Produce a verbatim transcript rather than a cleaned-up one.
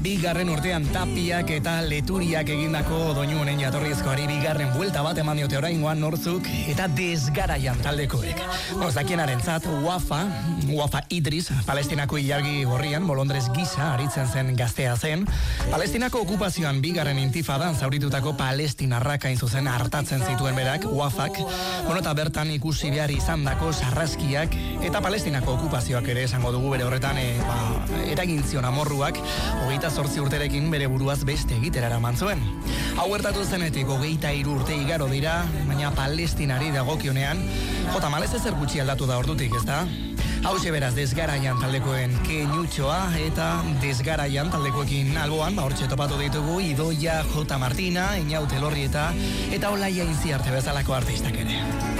Bigarren urtean Tapiak eta Leturiak egindako doinu honen jatorrizkoari bigarren buelta bat eman diote oraingoan Nortzuk eta Desgaraian taldekoek. Ozakienaren-zat Wafa, Wafa Idris, Palestinako ilargi gorrian bolondrez gisa aritzen zen gaztea zen. Palestinako okupazioan bigarren intifadan zauritutako palestinarrak hain zuzen hartatzen zituen berak, Wafak, bueno, eta bertan ikusi behar izandako sarraskiak eta Palestinako okupazioak ere esango dugu bere horretan e, ba, eragin zion amorruak, hogeita zortzi urterekin bere buruaz beste egitera eraman zuen. Hau gertatu zenetik hogeita hiru urte igaro dira, baina Palestinari dagokionean, jota malez ezer gutxi aldatu da ordutik, ezta? Hauxe beraz, Desgaraian taldekoen keinutxoa eta Desgaraian taldekoekin alboan, ba hortxe topatu ditugu Idoia, J. Martina, Einaute Elorrieta eta Olaia Intziarte bezalako artistak ere.